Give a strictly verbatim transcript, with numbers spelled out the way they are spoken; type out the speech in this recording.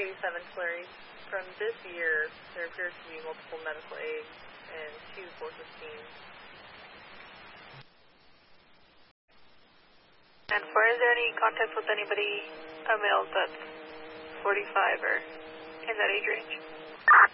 eighty-seven Tulare. From this year, there appears to be multiple medical aids and two four fifteen. And four, is there any contact with anybody, a male that's forty-five or in that age range?